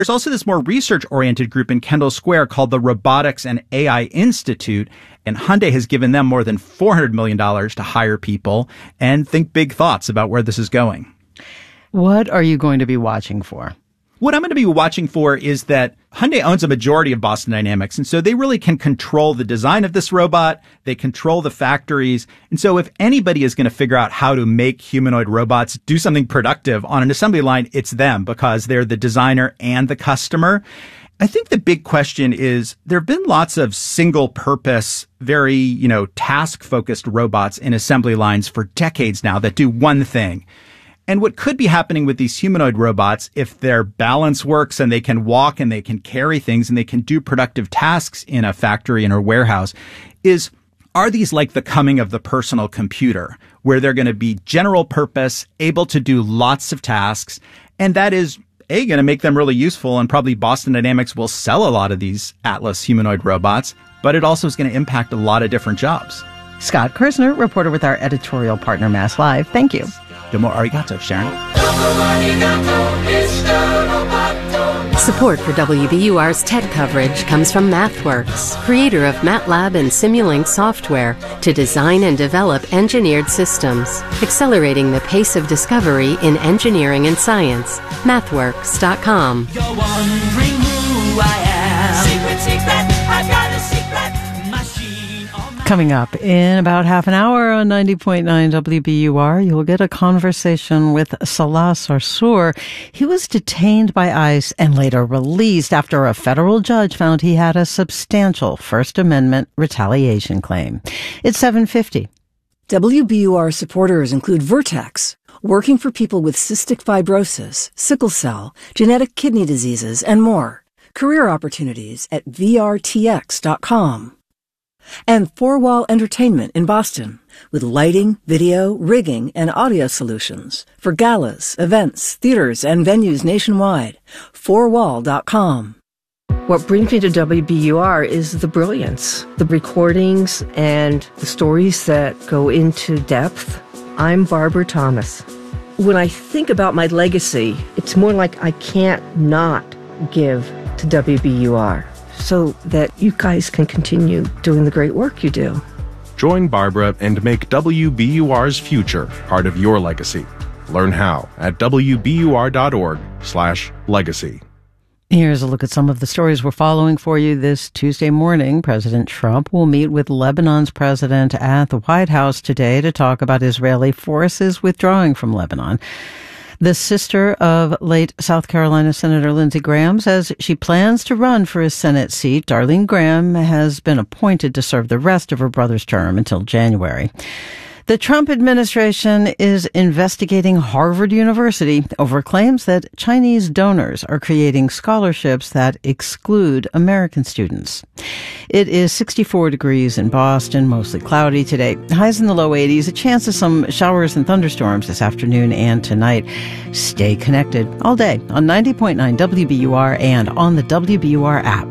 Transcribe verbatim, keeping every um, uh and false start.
There's also this more research-oriented group in Kendall Square called the Robotics and A I Institute, and Hyundai has given them more than four hundred million dollars to hire people and think big thoughts about where this is going. What are you going to be watching for? What I'm going to be watching for is that Hyundai owns a majority of Boston Dynamics, and so they really can control the design of this robot. They control the factories. And so if anybody is going to figure out how to make humanoid robots do something productive on an assembly line, it's them, because they're the designer and the customer. I think the big question is there have been lots of single purpose, very, you know, task focused robots in assembly lines for decades now that do one thing. And what could be happening with these humanoid robots, if their balance works and they can walk and they can carry things and they can do productive tasks in a factory and a warehouse, is are these like the coming of the personal computer, where they're going to be general purpose, able to do lots of tasks, and that is A, going to make them really useful, and probably Boston Dynamics will sell a lot of these Atlas humanoid robots, but it also is going to impact a lot of different jobs. Scott Kirsner, reporter with our editorial partner, Mass Live. Thank you. Domo arigato, Sharon. Support for W B U R's TED coverage comes from MathWorks, creator of MATLAB and Simulink software to design and develop engineered systems, accelerating the pace of discovery in engineering and science. mathworks dot com. You're wondering who I am. Secret, secret, I've got a secret machine on my... Coming up in about half an hour on ninety point nine W B U R, you'll get a conversation with Salah Sarsour. He was detained by ICE and later released after a federal judge found he had a substantial First Amendment retaliation claim. It's seven fifty. W B U R supporters include Vertex, working for people with cystic fibrosis, sickle cell, genetic kidney diseases, and more. Career opportunities at V R T X dot com. And Four Wall Entertainment in Boston, with lighting, video, rigging, and audio solutions for galas, events, theaters, and venues nationwide. four wall dot com. What brings me to W B U R is the brilliance, the recordings and the stories that go into depth. I'm Barbara Thomas. When I think about my legacy, it's more like I can't not give to W B U R so that you guys can continue doing the great work you do. Join Barbara and make W B U R's future part of your legacy. Learn how at W B U R dot org slash legacy. Here's a look at some of the stories we're following for you this Tuesday morning. President Trump will meet with Lebanon's president at the White House today to talk about Israeli forces withdrawing from Lebanon. The sister of late South Carolina Senator Lindsey Graham says she plans to run for his Senate seat. Darlene Graham has been appointed to serve the rest of her brother's term until January. The Trump administration is investigating Harvard University over claims that Chinese donors are creating scholarships that exclude American students. It is sixty-four degrees in Boston, mostly cloudy today. Highs in the low eighties, a chance of some showers and thunderstorms this afternoon and tonight. Stay connected all day on ninety point nine W B U R and on the W B U R app.